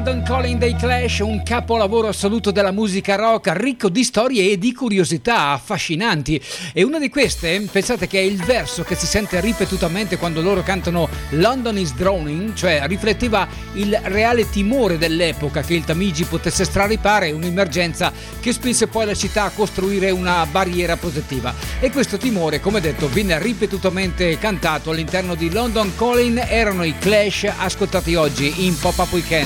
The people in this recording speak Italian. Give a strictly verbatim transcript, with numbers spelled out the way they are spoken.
London Calling dei Clash, un capolavoro assoluto della musica rock, ricco di storie e di curiosità affascinanti. E una di queste, pensate che è il verso che si sente ripetutamente quando loro cantano London is drowning, cioè rifletteva il reale timore dell'epoca che il Tamigi potesse straripare, un'emergenza che spinse poi la città a costruire una barriera protettiva. E questo timore, come detto, viene ripetutamente cantato all'interno di London Calling. Erano i Clash, ascoltati oggi in Pop-Up Weekend.